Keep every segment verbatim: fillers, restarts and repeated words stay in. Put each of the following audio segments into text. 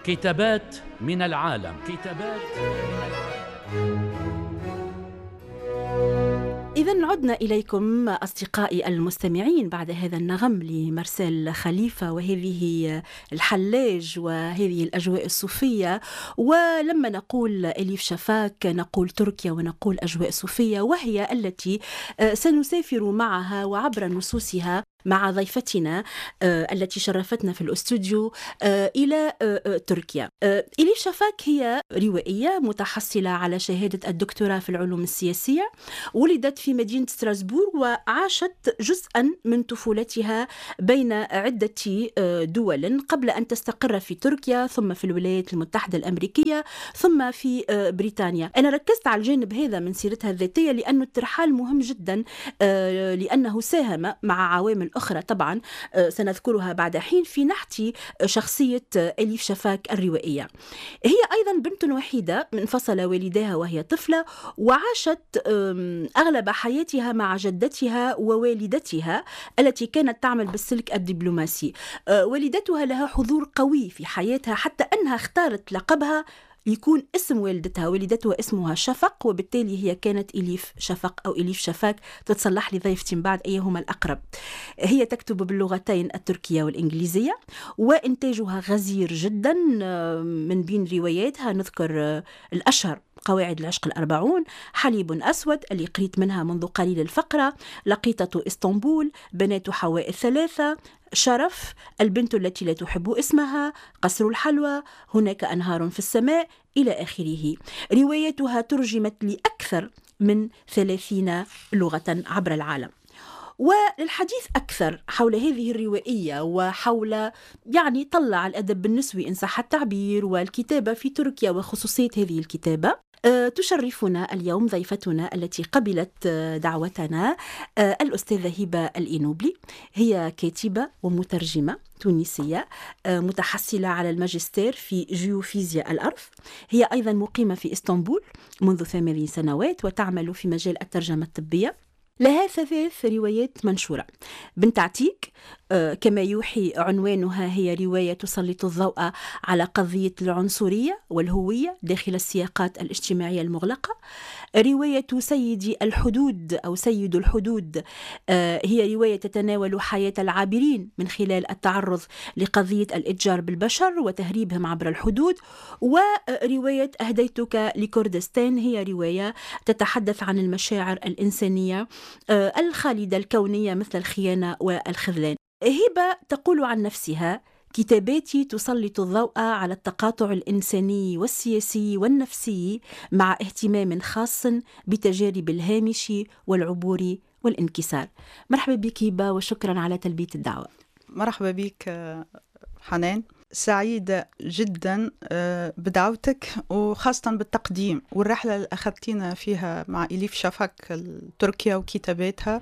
كتابات من العالم. كتابات من العالم. إذن عدنا إليكم أصدقائي المستمعين بعد هذا النغم لمارسيل خليفة وهذه الحلاج وهذه الأجواء الصوفية. ولما نقول إليف شفاك نقول تركيا ونقول أجواء صوفية، وهي التي سنسافر معها وعبر نصوصها مع ضيفتنا التي شرفتنا في الأستوديو إلى تركيا. إليف شفاك هي روائية متحصلة على شهادة الدكتوراه في العلوم السياسية، ولدت في مدينة ستراسبورغ وعاشت جزءا من طفولتها بين عدة دول قبل أن تستقر في تركيا ثم في الولايات المتحدة الأمريكية ثم في بريطانيا. أنا ركزت على الجانب هذا من سيرتها الذاتية لأن الترحال مهم جدا، لأنه ساهم مع عوامل أخرى طبعا سنذكرها بعد حين في نحت شخصية إليف شفاك الروائية. هي أيضا بنت وحيدة، انفصل والداها وهي طفلة، وعاشت أغلب حياتها مع جدتها ووالدتها التي كانت تعمل بالسلك الدبلوماسي. والدتها لها حضور قوي في حياتها حتى أنها اختارت لقبها يكون اسم والدتها. والدتها اسمها شفق، وبالتالي هي كانت إليف شفق أو إليف شفاك. تتصلح لي ضيفتي بعد أيهما الأقرب. هي تكتب باللغتين التركية والإنجليزية، وإنتاجها غزير جدا. من بين رواياتها نذكر الأشهر قواعد العشق الأربعون، حليب أسود اللي قريت منها منذ قليل الفقرة، لقيطة إسطنبول، بنات حواء الثلاثة، شرف، البنت التي لا تحب اسمها، قصر الحلوى، هناك أنهار في السماء، إلى آخره. رواياتها ترجمت لأكثر من ثلاثين لغة عبر العالم. وللحديث أكثر حول هذه الروائية وحول يعني طلع الأدب النسوي إن صح التعبير والكتابة في تركيا وخصوصية هذه الكتابة، تشرفنا اليوم ضيفتنا التي قبلت دعوتنا الأستاذة هبة الإينوبلي. هي كاتبة ومترجمة تونسية متحصلة على الماجستير في جيوفيزياء الأرض. هي أيضا مقيمة في إسطنبول منذ ثمانين سنوات وتعمل في مجال الترجمة الطبية. لها ثلاث روايات منشورة: بنت عتيك، كما يوحي عنوانها هي رواية تسلط الضوء على قضية العنصرية والهوية داخل السياقات الاجتماعية المغلقة. رواية سيدي الحدود أو سيد الحدود، هي رواية تتناول حياة العابرين من خلال التعرض لقضية الإتجار بالبشر وتهريبهم عبر الحدود. ورواية أهديتك لكردستان، هي رواية تتحدث عن المشاعر الإنسانية الخالدة الكونية مثل الخيانة والخذلان. هبة تقول عن نفسها: كتاباتي تسلط الضوء على التقاطع الإنساني والسياسي والنفسي مع اهتمام خاص بتجارب الهامش والعبور والانكسار. مرحبا بك هبة وشكرا على تلبية الدعوة. مرحبا بك حنان، سعيدة جدا بدعوتك وخاصة بالتقديم والرحلة اللي أخذتينا فيها مع إليف شفاك تركيا وكتاباتها،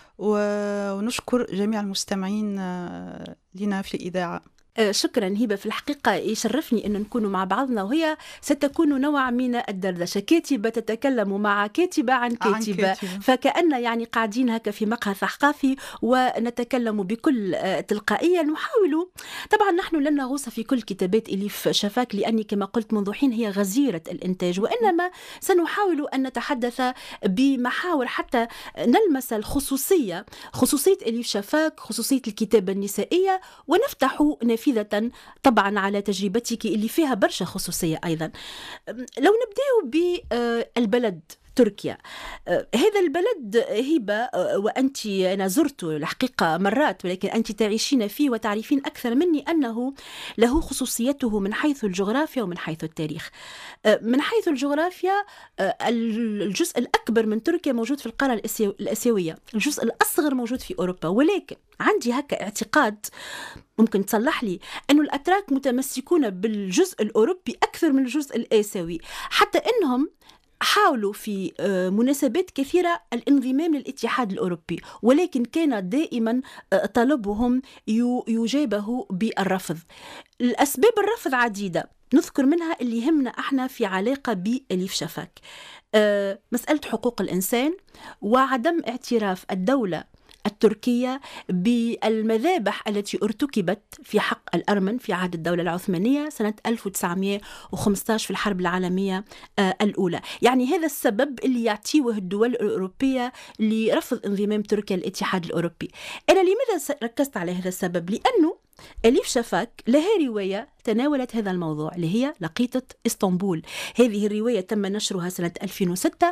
ونشكر جميع المستمعين لنا في الإذاعة. شكرا هبة. في الحقيقة يشرفني أن نكون مع بعضنا، وهي ستكون نوع من الدردشة، كاتبة تتكلم مع كاتبة عن كاتبة, عن كاتبة. فكأن يعني قاعدين هكا في مقهى ثقافي ونتكلم بكل تلقائية. نحاول طبعا نحن لن نغوص في كل كتابات إليف شفاك لأني كما قلت منذ حين هي غزيرة الإنتاج، وإنما سنحاول أن نتحدث بمحاور حتى نلمس الخصوصية، خصوصية إليف شفاك، خصوصية الكتابة النسائية، ونفتح نافذة طبعا على تجربتك اللي فيها برشا خصوصية أيضا. لو نبدأ بالبلد تركيا، هذا البلد هبة وأنت أنا زرته الحقيقة مرات، ولكن أنت تعيشين فيه وتعرفين أكثر مني أنه له خصوصيته من حيث الجغرافيا ومن حيث التاريخ. من حيث الجغرافيا الجزء الأكبر من تركيا موجود في القارة الآسيوية، الجزء الأصغر موجود في أوروبا. ولكن عندي هكا اعتقاد، ممكن تصلح لي، أن الأتراك متمسكون بالجزء الأوروبي أكثر من الجزء الآسيوي، حتى أنهم حاولوا في مناسبات كثيرة الانضمام للاتحاد الأوروبي، ولكن كان دائما طلبهم يجابه بالرفض. الأسباب الرفض عديدة، نذكر منها اللي يهمنا احنا في علاقة بإليف شفاك: مسألة حقوق الإنسان وعدم اعتراف الدولة التركية بالمذابح التي ارتكبت في حق الأرمن في عهد الدولة العثمانية سنة ألف وتسعمائة وخمسة عشر في الحرب العالمية الأولى. يعني هذا السبب اللي يعطيه الدول الأوروبية لرفض انضمام تركيا للاتحاد الأوروبي. أنا لماذا ركزت على هذا السبب؟ لأنه أليف شفاك لها رواية تناولت هذا الموضوع اللي هي لقيطة إسطنبول. هذه الرواية تم نشرها سنة ألفين وستة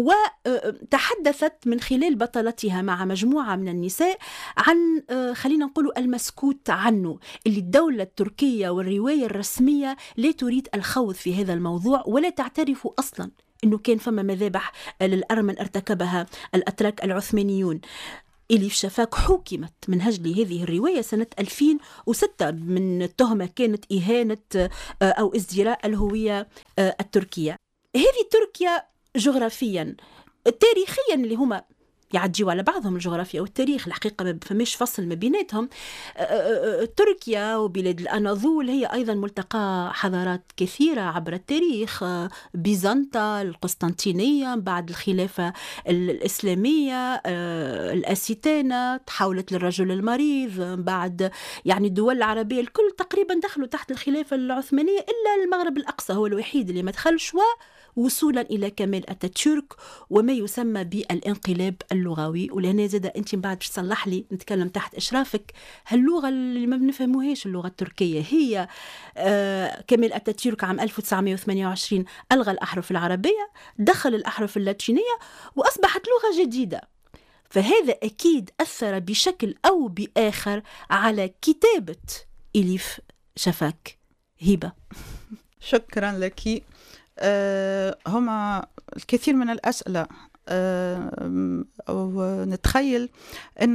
وتحدثت من خلال بطلتها مع مجموعة من النساء عن خلينا نقول المسكوت عنه، اللي الدولة التركية والرواية الرسمية لا تريد الخوض في هذا الموضوع ولا تعترف أصلا أنه كان فما مذابح للأرمن ارتكبها الأتراك العثمانيون. أليف شفاك حكمت من أجل هذه الرواية سنة ألفين وستة من التهمة كانت إهانة أو ازدراء الهوية التركية. هذه تركيا جغرافيا تاريخيا اللي هما يعجيوا على بعضهم الجغرافيا والتاريخ، الحقيقة ما فماش فصل ما بيناتهم. تركيا وبلاد الأناضول هي أيضا ملتقى حضارات كثيرة عبر التاريخ، بيزنطة، القسطنطينية، بعد الخلافة الإسلامية، الأسيتانة تحولت للرجل المريض، بعد يعني الدول العربية الكل تقريبا دخلوا تحت الخلافة العثمانية إلا المغرب الأقصى هو الوحيد اللي ما دخلش، وصولا إلى كمال أتاتورك وما يسمى بالانقلاب اللغوي. ولهنا زاد أنت بعد تصلح لي نتكلم تحت إشرافك، هاللغة اللي ما بنفهموهاش اللغة التركية هي آه كمال أتاتورك عام ألف وتسعمائة وثمانية وعشرين ألغى الأحرف العربية، دخل الأحرف اللاتينية وأصبحت لغة جديدة. فهذا أكيد أثر بشكل أو بآخر على كتابة أليف شفاك. هبة. شكرا لك. أه هما الكثير من الأسئلة أه ونتخيل أن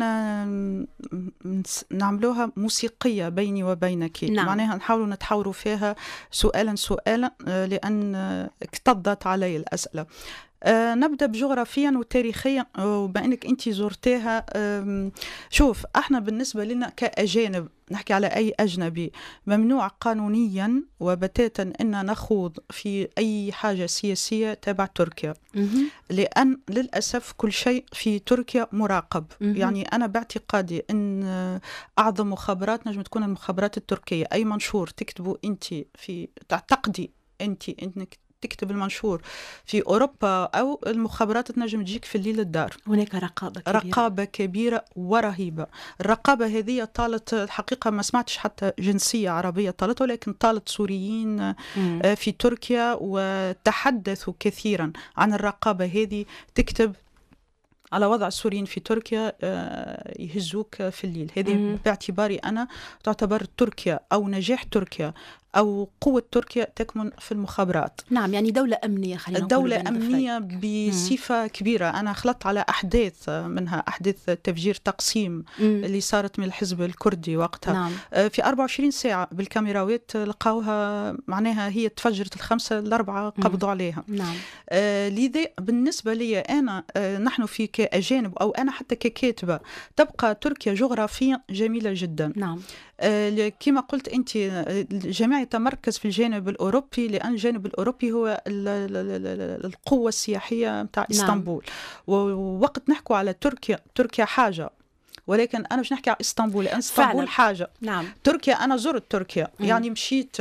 نعملوها موسيقية بيني وبينك. نعم. معناها نحاول نتحاوروا فيها سؤالا سؤالا لأن اكتظت علي الأسئلة. أه نبدأ بجغرافيا وتاريخيا وبأنك أنت زرتها. أه شوف احنا بالنسبة لنا كأجانب نحكي على أي أجنبي ممنوع قانونيا وبتاتا أن نخوض في أي حاجة سياسية تابع تركيا، لأن للأسف كل شيء في تركيا مراقب. يعني أنا باعتقادي أن أعظم مخابرات نجم تكون المخابرات التركية. أي منشور تكتبه أنت في تعتقدي أنت أنك تكتب المنشور في أوروبا أو المخابرات تنجم تجيك في الليل الدار. هناك رقابة كبيرة. رقابة كبيرة ورهيبة. الرقابة هذه طالت الحقيقة ما سمعتش حتى جنسية عربية طالت، ولكن طالت سوريين مم. في تركيا وتحدثوا كثيرا عن الرقابة هذه. تكتب على وضع السوريين في تركيا يهزوك في الليل. هذه باعتباري أنا تعتبر تركيا أو نجاح تركيا أو قوة تركيا تكمن في المخابرات. نعم، يعني دولة أمنية، خلينا نقول دولة أمنية بصفة كبيرة. أنا خلطت على أحداث منها أحداث تفجير تقسيم مم. اللي صارت من الحزب الكردي وقتها. نعم. في أربعة وعشرين ساعة بالكاميراوات لقاوها معناها هي تفجرت الخمسة الأربعة قبضوا عليها. نعم. آه لذا بالنسبة لي أنا آه نحن في كأجانب أو أنا حتى ككاتبة تبقى تركيا جغرافيا جميلة جدا. نعم. آه كما قلت أنت الجميع يتمركز في الجانب الأوروبي لأن الجانب الأوروبي هو القوة السياحية متاع إسطنبول. نعم. ووقت نحكوا على تركيا تركيا حاجة، ولكن أنا مش نحكي على إسطنبول لأن إسطنبول حاجة. نعم. تركيا أنا زرت تركيا مم. يعني مشيت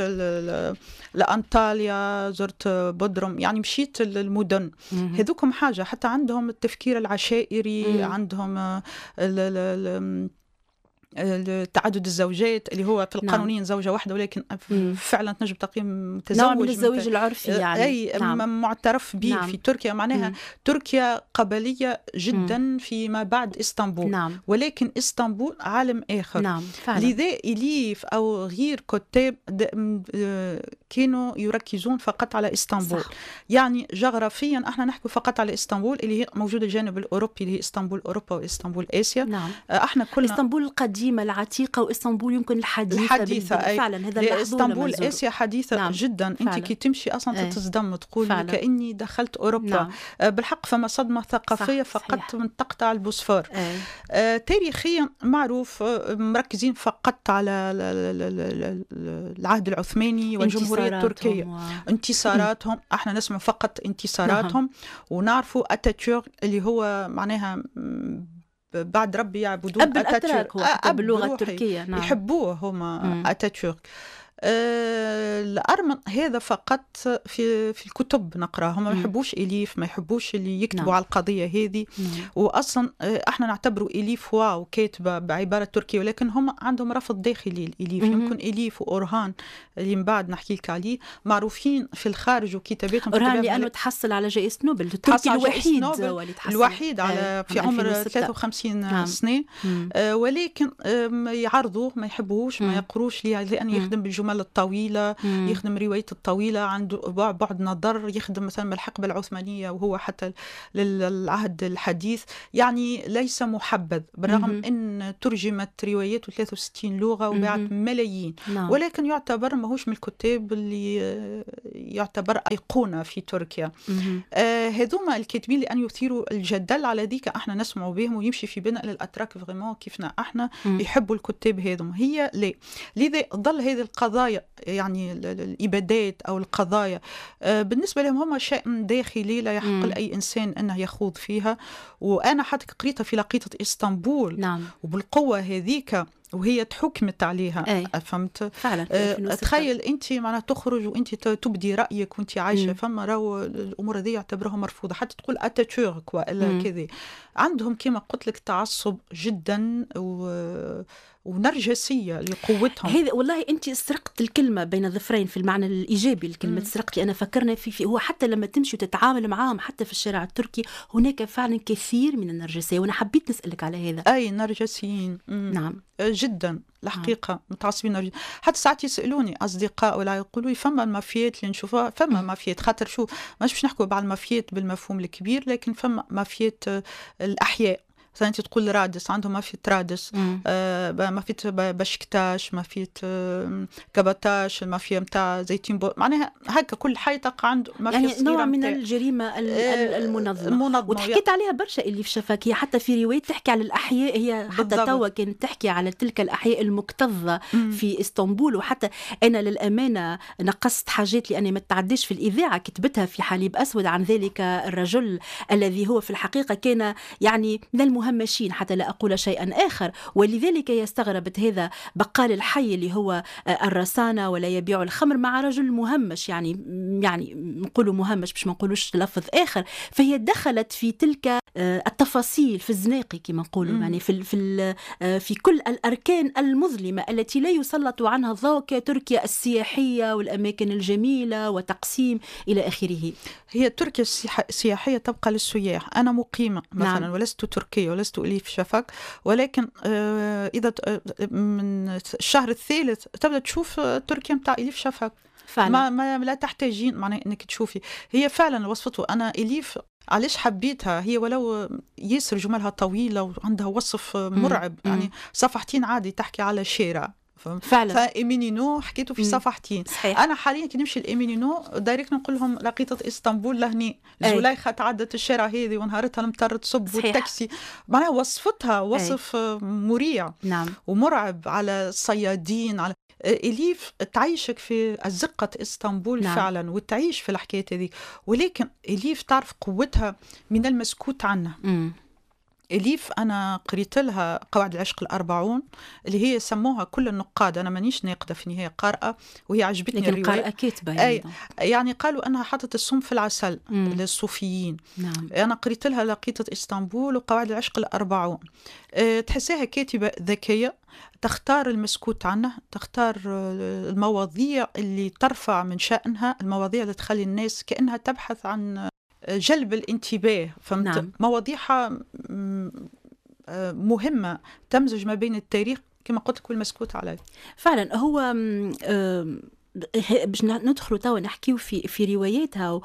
لأنطاليا، زرت بودروم، يعني مشيت المدن هذوكم حاجة. حتى عندهم التفكير العشائري مم. عندهم ال ال تعدد الزوجات اللي هو في القانونين نعم. زوجة واحدة، ولكن مم. فعلا تنجم تقيم متزوج نوع من الزواج العرفي يعني أي نعم. معترف به نعم. في تركيا. معناها مم. تركيا قبلية جدا مم. فيما بعد إسطنبول. نعم. ولكن إسطنبول عالم آخر. نعم. لذا إليف أو غير كتاب كانوا يركزون فقط على إسطنبول. صح. يعني جغرافيا احنا نحكي فقط على إسطنبول اللي هي موجودة الجانب الأوروبي اللي هي إسطنبول أوروبا وإسطنبول آسيا. نعم. احنا كلنا إسطنبول القديمة العتيقة وإسطنبول يمكن الحديثة. الحديثة أي. فعلا هذا إسطنبول آسيا حديثة نعم. جدا. فعلا. أنت كي تمشي أصلا تتصدم تقول فعلا. كأني دخلت أوروبا. نعم. بالحق فما صدمة ثقافية فقط من تقطع البوسفور. آه تاريخيا معروف مركزين فقط على العهد العثماني والجمهورية التركية و... انتصاراتهم. احنا نسمع فقط انتصاراتهم. نعم. ونعرفوا أتاتورك اللي هو معناها بعد ربي يعبدون أب الأتراك هو حتى باللغة التركية. نعم. يحبوه هما أتاتورك. آه الأرمن هذا فقط في في الكتب نقراهم، ما يحبوش إليف، ما يحبوش اللي يكتبوا نعم. على القضية هذه. مم. وأصلا آه احنا نعتبروا إليف واو كاتبة بعبارة تركية، ولكن هم عندهم رفض داخلي الإليف. مم. يمكن إليف وأورهان اللي من بعد نحكي لك عليه معروفين في الخارج وكتاباتهم. أورهان لأنه تحصل على جائزة نوبل، التركي الوحيد الوحيد على آه في عمر ثلاثة وخمسين نعم. سنة. آه ولكن آه يعرضوه ما يحبوش، ما يقروش ليه لأن يخدم بالجمل الطويلة. مم. يخدم رواية الطويلة، عنده بعد نظر، يخدم مثلا من الحقبة العثمانية وهو حتى للعهد الحديث، يعني ليس محبذ بالرغم مم. أن ترجمت رواياته ثلاثة وستين لغة وباعت ملايين. نعم. ولكن يعتبر ماهوش من الكتاب اللي يعتبر أيقونة في تركيا. آه هذوما الكاتبين لأن يثيروا الجدل على ذيك احنا نسمع بهم ويمشي في بناء للأتراك فريمون كيفنا احنا مم. يحبوا الكتاب هذوم. هي ليه لذا ظل هذه القضايا يعني الإبادات أو القضايا بالنسبة لهم هم شيء داخلي لا يحق مم. لأي إنسان أنه يخوض فيها. وأنا حتى قريتها في لقيطة إسطنبول. نعم. وبالقوة هذيك وهي تحكمت عليها. أي. فهمت فعلا. أه تخيل أنت معنا تخرج وأنت تبدي رأيك وأنت عايشة مم. فما راو الأمور هذه يعتبرها مرفوضة، حتى تقول أتاتورك وإلا كذا. عندهم كما قلت لك تعصب جدا و ونرجسية لقوتهم. هذا والله أنت سرقت الكلمة بين ظفرين في المعنى الإيجابي الكلمة سرقتي. أنا فكرنا في, في هو حتى لما تمشي وتتعامل معهم حتى في الشارع التركي هناك فعلا كثير من النرجسية، وأنا حبيت نسألك على هذا. أي نرجسيين. نعم جدا الحقيقة. متعصبين نرجسيين. حتى ساعات يسألوني أصدقاء ولا يقولوا لي فما المافيات اللي نشوفها، فما مافيات خاطر شو مش باش نحكوا على المافيات بالمفهوم الكبير، لكن فما مافيات الأحياء. مثلا انت تقول رادس، عندهم مافية رادس، آه مافية بشكتاش، مافية آه كبتاش، المافية متاع زيتين بو، معناها هكا كل حي تقع عنده مافيا يعني نوع من الجريمة المنظمة. المنظمة وتحكيت عليها برشا اللي في شفاكية، حتى في رواية تحكي على الأحياء، هي حتى توا كانت تحكي على تلك الأحياء المكتظة مم. في اسطنبول. وحتى أنا للأمانة نقصت حاجات لأني ما تعديش في الإذاعة، كتبتها في حليب أسود عن ذلك الرجل الذي هو في الحقيقة كان يعني من المهم مهمشين حتى لا أقول شيئا آخر. ولذلك هي استغربت هذا بقال الحي اللي هو الرسانة ولا يبيع الخمر مع رجل مهمش، يعني يعني نقولوا مهمش باش ما نقولوش لفظ آخر. فهي دخلت في تلك التفاصيل في الزناقي كما نقولوا، يعني في في في كل الأركان المظلمة التي لا يسلط عنها الضوء كتركيا السياحية والأماكن الجميلة وتقسيم إلى آخره. هي تركيا السياحية تبقى للسياح. أنا مقيمة مثلا نعم. ولست تركية ولست أليف شفاك، ولكن إذا من الشهر الثالث تبدأ تشوف تركيا متاع أليف شفاك فعلا. ما, ما لا تحتاجين معناه انك تشوفي. هي فعلا وصفته. انا اليف علاش حبيتها، هي ولو ياسر جملها طويله وعندها وصف مرعب مم. يعني صفحتين عادي تحكي على شارع فعلا. فإيمينينو حكيته في مم. صفحتين. صحيح. انا حاليا كي نمشي الإيمينينو دايركت نقول لهم لقيطه اسطنبول لهني زليخه تعدت الشارع هذه ونهارتها المطر تصب والتاكسي، معناها وصفتها وصف أي. مريع نعم. ومرعب على الصيادين. على إليف تعيشك في الزقة اسطنبول نعم. فعلا وتعيش في الحكاية هذه. ولكن إليف تعرف قوتها من المسكوت عنها. مم. إليف أنا قريت لها قواعد العشق الأربعون اللي هي سموها كل النقاد، أنا مانيش ناقدة في النهاية قارئة، وهي عجبتني لكن الرواية. قارئة كاتبة يعني. يعني قالوا أنها حطت السم في العسل مم. للصوفيين. نعم. أنا قريت لها لقيطة اسطنبول وقواعد العشق الأربعون. أه تحسيها كاتبة ذكية، تختار المسكوت عنه، تختار المواضيع اللي ترفع من شأنها، المواضيع اللي تخلي الناس كأنها تبحث عن جلب الانتباه. فهمت؟ نعم. مواضيعها مهمة تمزج ما بين التاريخ كما قلت لك والمسكوت عليه. فعلا هو باش ندخلوا توا نحكيو في في رواياتها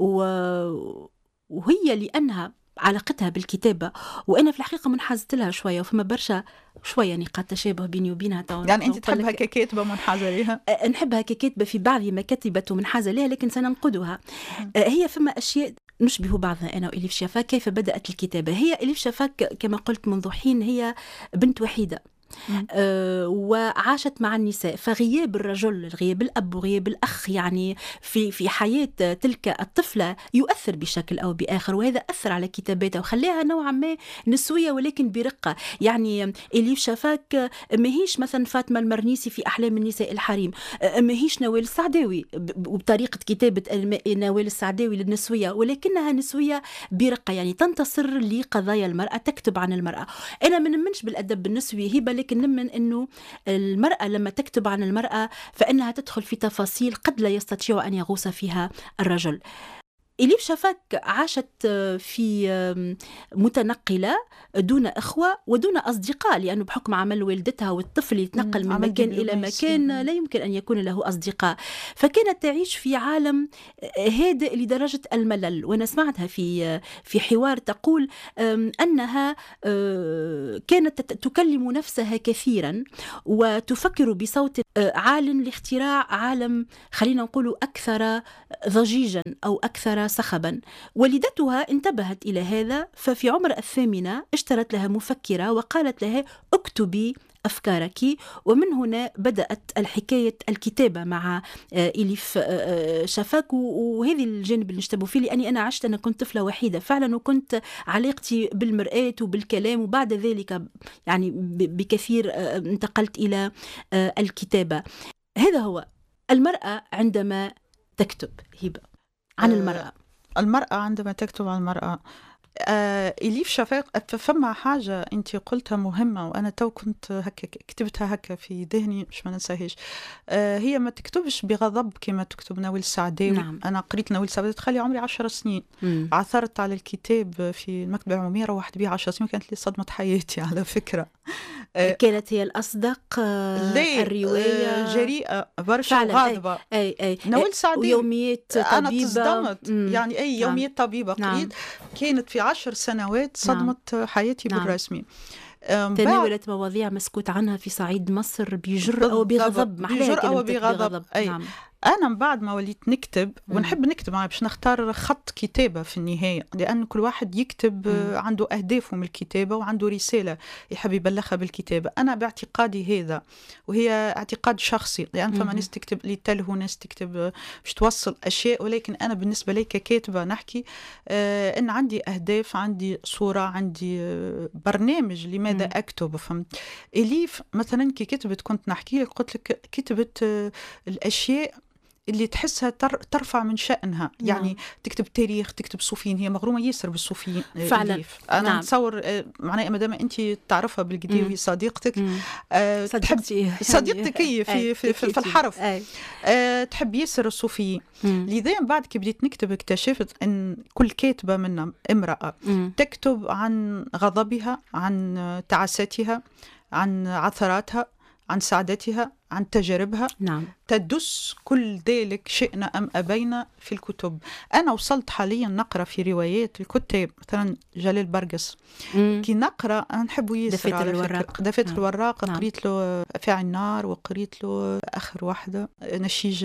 وهي لأنها علاقتها بالكتابة، وأنا في الحقيقة منحازت لها شوية وفما برشا شوية نقاط تشابه بيني وبينها. يعني أنت تحبها ككاتبة منحازة لها؟ نحبها ككاتبة في بعض ما كتبت ومنحازة لها، لكن سننقدها. هي فما أشياء نشبه بعضها أنا وإليف شفاك. كيف بدأت الكتابة؟ هي إليف شفاك كما قلت منذ حين هي بنت وحيدة، آه وعاشت مع النساء، فغياب الرجل، غياب الأب وغياب الأخ يعني في في حياة تلك الطفلة يؤثر بشكل أو بآخر، وهذا أثر على كتاباتها وخلاها نوعا ما نسوية ولكن برقة. يعني إليف شفاك ماهيش مثلا فاطمة المرنيسي في أحلام النساء الحريم، ماهيش نوال السعداوي وبطريقة كتابة نوال السعداوي للنسوية، ولكنها نسوية برقة، يعني تنتصر لقضايا المرأة، تكتب عن المرأة. أنا ما نمنش بالأدب النسوي هبة، لكن نمن أنه المرأة لما تكتب عن المرأة فإنها تدخل في تفاصيل قد لا يستطيع أن يغوص فيها الرجل. إليف شفاك عاشت في متنقلة دون أخوة ودون أصدقاء، لأنه بحكم عمل والدتها والطفل يتنقل من مكان إلى مكان لا يمكن أن يكون له أصدقاء، فكانت تعيش في عالم هادئ لدرجة الملل. وأنا سمعتها في في حوار تقول أنها كانت تكلم نفسها كثيرا وتفكر بصوت عال لاختراع عالم خلينا نقول أكثر ضجيجا أو أكثر صخبا. والدتها انتبهت إلى هذا، ففي عمر الثامنة اشترت لها مفكرة وقالت لها اكتبي أفكارك، ومن هنا بدأت الحكاية الكتابة مع إليف شفاك. وهذه الجانب اللي نشتبه فيه، لأني أنا عشت، أنا كنت طفلة وحيدة فعلا، وكنت علاقتي بالمرآة وبالكلام، وبعد ذلك يعني بكثير انتقلت إلى الكتابة. هذا هو المرأة عندما تكتب هبة عن المرأة. المرأة عندما تكتب عن المرأة، آه إليف شفاك فما حاجة أنت قلتها مهمة، وأنا تو كنت هكا كتبتها هكا في ذهني مش ما ننساهاش. آه هي ما تكتبش بغضب كما تكتب نوال السعداوي. نعم. أنا قريت نوال السعداوي تخلي عمري عشر سنين. مم. عثرت على الكتاب في المكتبة العمومية، روحت بيه عشر سنين، كانت لي صدمة حياتي على فكرة. آه كانت هي الأصدق آه الرواية آه جريئة برشا وغاضبة. أي أي نوال السعداوي ويوميات طبيبة. أنا تصدمت. مم. يعني أي يوميات نعم. طبيبة قريت. نعم. كانت في عشر سنوات صدمت نعم. حياتي نعم. بالرسمي. تناولت مواضيع مسكوت عنها في صعيد مصر بجرأة أو بغضب، بجرأة أو بغضب. أي. نعم. أنا من بعد ما وليت نكتب ونحب نكتب معي باش نختار خط كتابة في النهاية، لأن كل واحد يكتب مم. عنده أهدافه من الكتابة وعنده رسالة يحب يبلغها بالكتابة. أنا باعتقادي هذا، وهي اعتقاد شخصي، لأن فما ناس تكتب لتلهو، ناس تكتب باش توصل أشياء، ولكن أنا بالنسبة لي ككاتبة نحكي آه إن عندي أهداف، عندي صورة، عندي آه برنامج لماذا مم. أكتب. فهمت؟ إليف مثلا كي كتبت كنت نحكي لك، قلت لك كتبت آه الأشياء اللي تحسها ترفع من شأنها. نعم. يعني تكتب تاريخ، تكتب صوفيين، هي مغرومة ياسر بالصوفيين فعلا. إليف. أنا نعم. نتصور معناها مادام أنت تعرفها بالقدي وهي صديقتك، أه صديقتي صديقتك هي في, في, في, في الحرف، أه تحب ياسر الصوفيين. لذا بعد كي بديت نكتب اكتشفت أن كل كاتبة منا امرأة مم. تكتب عن غضبها، عن تعاساتها، عن عثراتها، عن سعادتها، عن تجاربها. نعم. تدس كل ذلك شئنا أم أبينا في الكتب. أنا وصلت حاليا نقرأ في روايات الكتاب مثلا جلال برقس، مم. كي نقرأ أنا نحبه ياسر على الوراق. دفاتر نعم. الوراق. نعم. قريت له فاعل النار، وقريت له آخر واحدة نشيج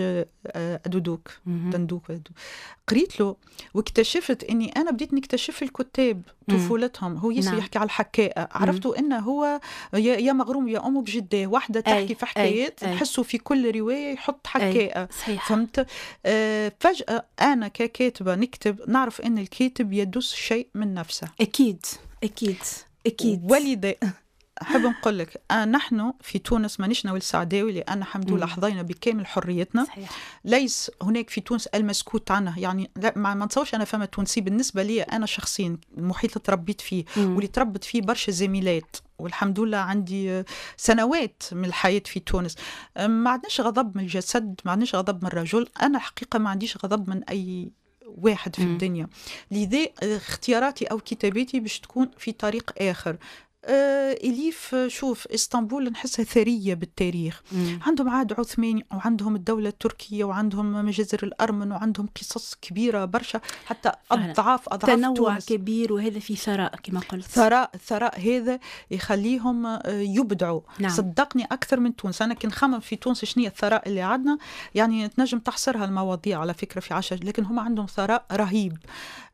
دودوك دندوك. قريت له واكتشفت أني أنا بديت نكتشف الكتاب طفولتهم. هو ياسر نعم. يحكي على الحكاية. عرفتوا أنه هو يا مغروم يا أمه بجداه، واحدة تحكي في حكايات نحسوا في كل رواية يحط حكاية. فهمت؟ آه فجأة أنا ككاتبة نكتب نعرف أن الكاتب يدس شيء من نفسه. أكيد أكيد أكيد. ولذا أحب نقول لك آه نحن في تونس مانيش نوال السعداوي، لأن الحمد لله حظينا بكامل حريتنا. صحيح. ليس هناك في تونس المسكوت عنه. يعني لا ما نتصورش أنا فما تونسي بالنسبة لي أنا شخصيا المحيط اللي تربيت فيه مم. واللي تربت فيه برشا زميلات، والحمد لله عندي سنوات من الحياة في تونس. ما عندناش غضب من الجسد، ما عندناش غضب من الرجل. أنا الحقيقة ما عنديش غضب من أي واحد في م. الدنيا. لذا اختياراتي أو كتاباتي باش تكون في طريق آخر. آه إليف شوف اسطنبول نحسها ثرية بالتاريخ. مم. عندهم عهد عثماني، وعندهم الدولة التركية، وعندهم مجازر الأرمن، وعندهم قصص كبيرة برشا، حتى أضعاف أضعاف تنوع تونس. كبير، وهذا في ثراء كما قلت. ثراء ثراء هذا يخليهم يبدعوا. نعم. صدقني أكثر من تونس. أنا كن خمم في تونس شنية الثراء اللي عندنا، يعني تنجم تحصرها المواضيع على فكرة في عشر، لكن هم عندهم ثراء رهيب.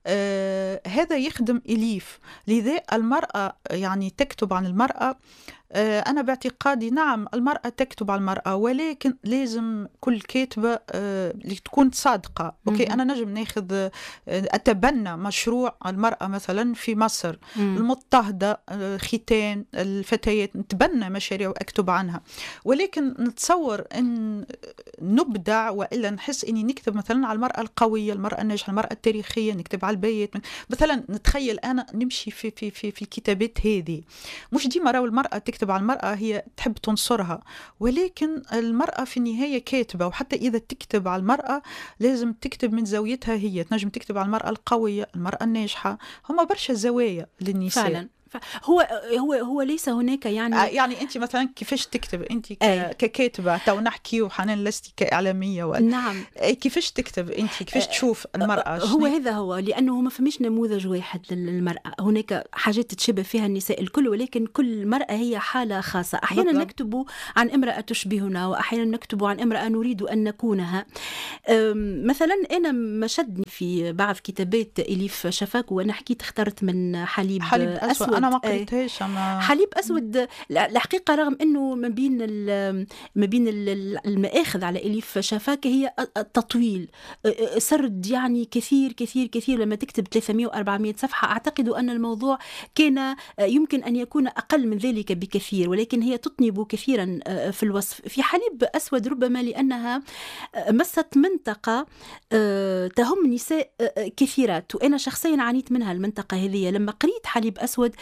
آه هذا يخدم إليف. لذا المرأة يعني تكتب عن المرأة أنا باعتقادي نعم المرأة تكتب على المرأة، ولكن لازم كل كاتبة تكون صادقة. أوكي أنا نجم ناخذ أتبنى مشروع المرأة مثلا في مصر المضطهدة، ختان الفتيات، نتبنى مشاريع وأكتب عنها، ولكن نتصور أن نبدع وإلا نحس أني نكتب مثلا على المرأة القوية، المرأة الناجحة، المرأة التاريخية، نكتب على البيت مثلا. نتخيل أنا نمشي في في في في الكتابات هذه. مش ديما راهو المرأة تكتب على المرأة هي تحب تنصرها، ولكن المرأة في النهاية كاتبة، وحتى إذا تكتب على المرأة لازم تكتب من زاويتها هي. تنجم تكتب على المرأة القوية، المرأة الناجحة، هما برشا زوايا للنساء فعلا. هو هو هو ليس هناك يعني آه يعني انت مثلا كيفاش تكتب انت ككاتبه؟ تو نحكي وحنان لستي كاعلاميه و... نعم كيفاش تكتب انت؟ كيفاش تشوف المراه؟ هو هذا هو، لانه ما فماش نموذج واحد للمراه، هناك حاجات تتشبه فيها النساء الكل، ولكن كل مرأة هي حاله خاصه. احيانا بالضبط. نكتب عن امراه تشبهنا، واحيانا نكتب عن امراه نريد ان نكونها. مثلا انا ما شدني في بعض كتابات اليف شفاك، وانا حكيت اخترت من حليب, حليب أسود, أسود. انا ما قريتهاش. أما... حليب أسود الحقيقة رغم أنه ما بين ما بين المآخذ على إليف شفاك هي التطويل، سرد يعني كثير كثير كثير. لما تكتب ثلاثمائة وأربعمائة صفحة أعتقد أن الموضوع كان يمكن أن يكون أقل من ذلك بكثير، ولكن هي تطنب كثيرا في الوصف. في حليب أسود ربما لأنها مست منطقة تهم نساء كثيرات، وأنا شخصيا عانيت منها المنطقة هذه. لما قريت حليب أسود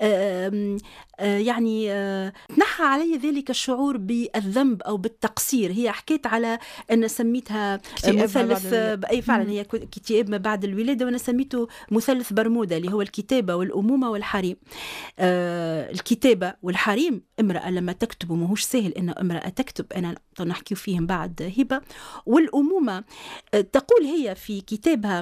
يعني نحى علي ذلك الشعور بالذنب أو بالتقصير. هي حكيت على أن سميتها مثلث أي فعلا هي كتاب ما بعد الولادة، وأنا سميته مثلث برمودا اللي هو الكتابة والأمومة والحريم. الكتابة والحريم، امرأة لما تكتب ماهوش سهل أن امرأة تكتب، أنا نحكي فيهم بعد هبة. والأمومة تقول هي في كتابها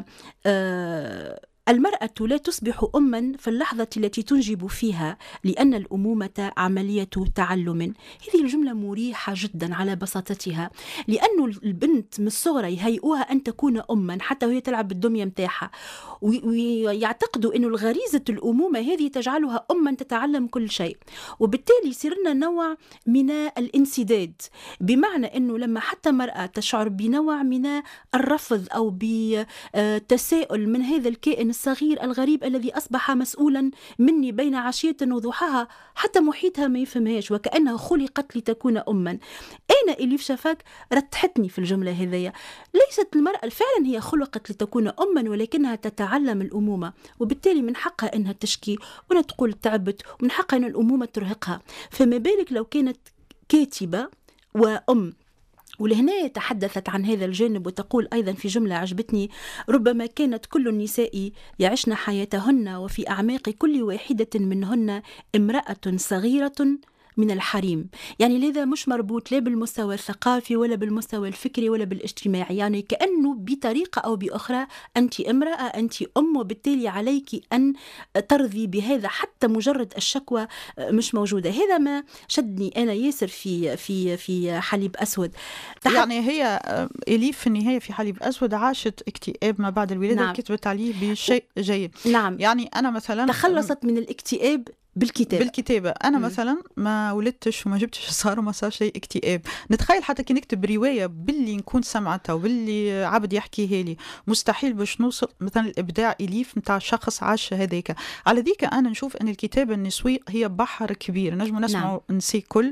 المرأة لا تصبح أماً في اللحظة التي تنجب فيها، لأن الأمومة عملية تعلم. هذه الجملة مريحة جدا على بساطتها، لأن البنت من الصغر يهيئوها أن تكون أماً حتى وهي تلعب بالدمية متاحة، ويعتقدوا أن الغريزة الأمومة هذه تجعلها أماً تتعلم كل شيء. وبالتالي صرنا نوع من الانسداد، بمعنى أنه لما حتى مرأة تشعر بنوع من الرفض أو بتساؤل من هذا الكائن الصغير الغريب الذي أصبح مسؤولا مني بين عشية وضحاها، حتى محيطها ما يفهمهاش، وكأنها خلقت لتكون أما. أين إليف شفاك رتحتني في الجملة هذية. ليست المرأة فعلا هي خلقت لتكون أما، ولكنها تتعلم الأمومة، وبالتالي من حقها أنها تشكي وأنها تقول تعبت، ومن حقها أن الأمومة ترهقها. فما بالك لو كانت كاتبة وأم. ولهنا تحدثت عن هذا الجانب، وتقول أيضا في جملة عجبتني: ربما كانت كل النساء يعشن حياتهن وفي أعماق كل واحدة منهن امرأة صغيرة من الحريم. يعني لذا مش مربوط لا بالمستوى الثقافي ولا بالمستوى الفكري ولا بالاجتماعي، يعني كأنه بطريقة أو بأخرى أنت امرأة، أنت أم، وبالتالي عليك أن ترضي بهذا، حتى مجرد الشكوى مش موجودة. هذا ما شدني أنا ياسر في في في حليب أسود. يعني هي إليف في النهاية في حليب أسود عاشت اكتئاب ما بعد الولادة. نعم. كتبت عليه بشيء جيد. نعم. يعني أنا مثلا تخلصت من الاكتئاب بالكتابة. بالكتابة. أنا م. مثلا ما ولدتش وما جبتش صار وما صار شيء اكتئاب. نتخيل حتى كي نكتب رواية باللي نكون سمعتها وباللي عبد يحكيها لي، مستحيل باش نوصل مثلا الإبداع إليف متاع شخص عاش هذيك. على ذيك أنا نشوف أن الكتابة النسوية هي بحر كبير، نجم نسمع نعم. نسي كل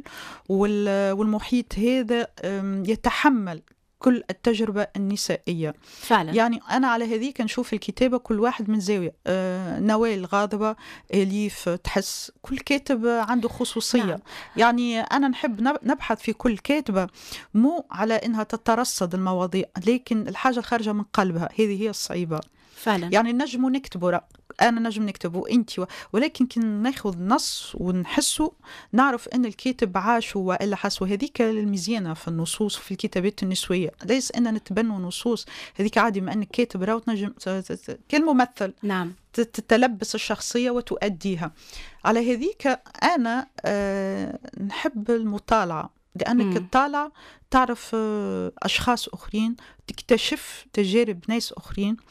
والمحيط هذا يتحمل كل التجربة النسائية فعلا. يعني أنا على هذيك نشوف الكتابة كل واحد من زاوية. آه نوال غاضبة، إليف تحس، كل كاتب عنده خصوصية. نعم. يعني أنا نحب نبحث في كل كاتبة مو على إنها تترصد المواضيع، لكن الحاجة خارجة من قلبها، هذه هي الصعيبة فعلا. يعني نجم نكتبه، أنا نجم نكتبه أنت و... ولكن كي ناخذ نص ونحسه نعرف أن الكاتب عاش وإلا حس. وهذيك المزيانة في النصوص في الكتابات النسوية، ليس أن نتبنوا نصوص هذيك عادي، ما أنك كاتب راو تنجم كالممثل. نعم. تتلبس الشخصية وتؤديها. على هذيك أنا أه نحب المطالعة، لأنك تطالع تعرف أشخاص أخرين، تكتشف تجارب ناس أخرين.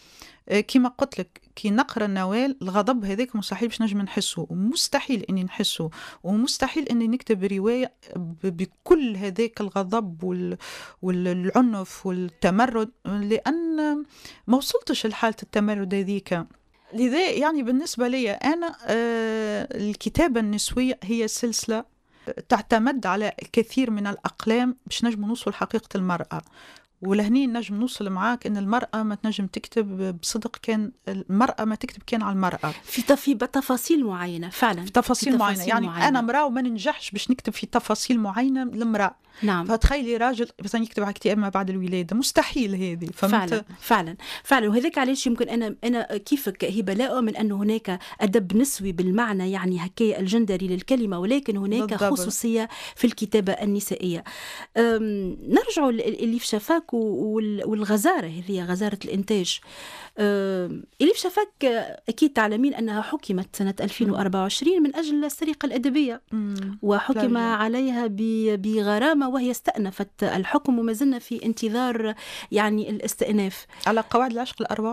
كما قلت لك كي نقرا النوال الغضب هذاك مستحيل باش نجم نحسه، ومستحيل اني نحسه، ومستحيل اني نكتب روايه بكل هذاك الغضب وال... والعنف والتمرد، لان ما وصلتش لحاله التمرد هذيك. لذا يعني بالنسبه لي انا آه الكتابه النسويه هي سلسله تعتمد على الكثير من الاقلام باش نجم نوصل لحقيقه المراه. ولهني نجم نوصل معاك ان المراه ما تنجم تكتب بصدق كان المراه ما تكتب كان على المراه في في تفاصيل معينه فعلا، في تفاصيل, في تفاصيل معينه. يعني معينة. انا امراه وما ننجحش باش نكتب في تفاصيل معينه للمراه. نعم. فتخيلي راجل مثلا يكتب على اكتئاب ما بعد الولاده، مستحيل هذه. فعلا فعلا فعلا. وهذاك علاش يمكن انا انا كيفك هبه لا اؤمن ان هناك ادب نسوي بالمعنى يعني هكايا الجندري للكلمه، ولكن هناك بالضبط. خصوصيه في الكتابه النسائيه. نرجع اللي في شفاك والغزاره، هذه غزاره الانتاج. اللي في شفاك اكيد تعلمين انها حكمت سنه ألفين وأربعة وعشرين من اجل السرقه الادبيه، مم. وحكم عليها بغرامه وهي استأنفت الحكم، وما زلنا في انتظار يعني الاستئناف على قواعد العشق الأربعة.